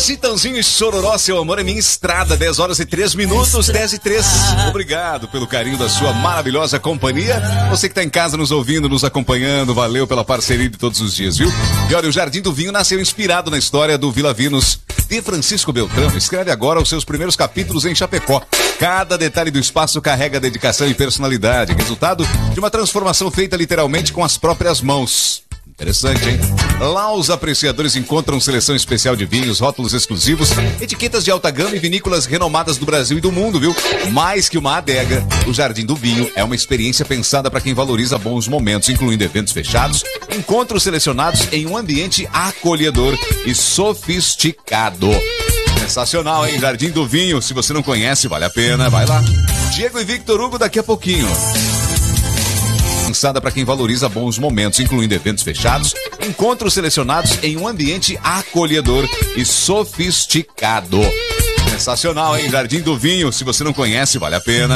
Chitãozinho e Chororó, seu amor é minha estrada, 10 horas e 3 minutos, 10 e 3. Obrigado pelo carinho da sua maravilhosa companhia. Você que tá em casa nos ouvindo, nos acompanhando, valeu pela parceria de todos os dias, viu? E olha, o Jardim do Vinho nasceu inspirado na história do Vila Vinos de Francisco Beltrão. Escreve agora os seus primeiros capítulos em Chapecó. Cada detalhe do espaço carrega dedicação e personalidade, resultado de uma transformação feita literalmente com as próprias mãos. Interessante, hein? Lá os apreciadores encontram seleção especial de vinhos, rótulos exclusivos, etiquetas de alta gama e vinícolas renomadas do Brasil e do mundo, viu? Mais que uma adega, o Jardim do Vinho é uma experiência pensada para quem valoriza bons momentos, incluindo eventos fechados, encontros selecionados em um ambiente acolhedor e sofisticado. Sensacional, hein? Jardim do Vinho. Se você não conhece, vale a pena. Vai lá. Diego e Victor Hugo daqui a pouquinho. Pensada para quem valoriza bons momentos, incluindo eventos fechados, encontros selecionados em um ambiente acolhedor e sofisticado. Sensacional, hein? Jardim do Vinho. Se você não conhece, vale a pena.